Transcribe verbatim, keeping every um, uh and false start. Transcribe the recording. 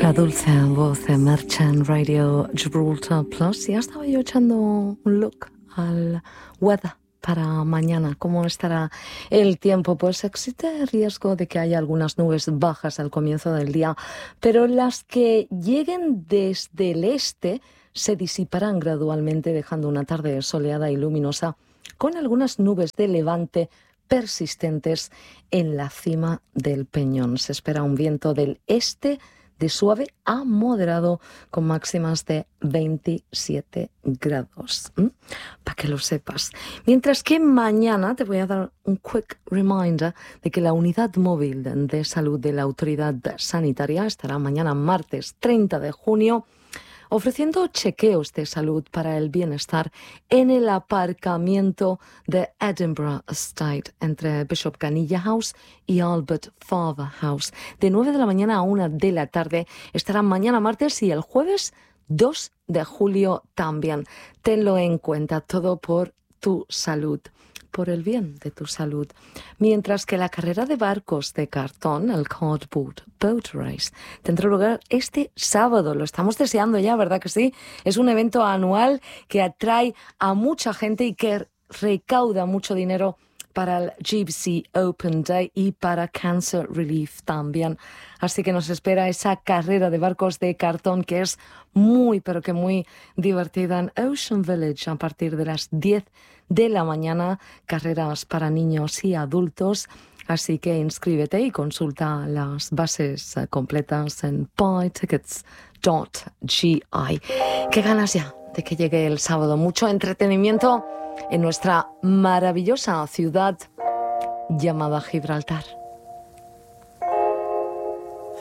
La dulce voz de Merchant Radio Gibraltar Plus. Ya estaba yo echando un look al weather para mañana. ¿Cómo estará el tiempo? Pues existe riesgo de que haya algunas nubes bajas al comienzo del día, pero las que lleguen desde el este se disiparán gradualmente, dejando una tarde soleada y luminosa, con algunas nubes de levante persistentes en la cima del peñón. Se espera un viento del este de suave a moderado, con máximas de veintisiete grados. ¿Mm? Para que lo sepas. Mientras que mañana te voy a dar un quick reminder de que la unidad móvil de salud de la autoridad sanitaria estará mañana martes treinta de junio ofreciendo chequeos de salud para el bienestar en el aparcamiento de Edinburgh Estate, entre Bishop Canilla House y Albert Farber House. De nueve de la mañana a una de la tarde estarán mañana martes y el jueves dos de julio también. Tenlo en cuenta, todo por tu salud, por el bien de tu salud. Mientras que la carrera de barcos de cartón, el Cardboard Boat Race, tendrá lugar este sábado. Lo estamos deseando ya, ¿verdad que sí? Es un evento anual que atrae a mucha gente y que recauda mucho dinero para el G B C Open Day y para Cancer Relief también. Así que nos espera esa carrera de barcos de cartón que es muy, pero que muy divertida en Ocean Village a partir de las diez de la mañana. Carreras para niños y adultos. Así que inscríbete y consulta las bases completas en buy tickets punto g i. ¡Qué ganas ya de que llegue el sábado! Mucho entretenimiento en nuestra maravillosa ciudad llamada Gibraltar.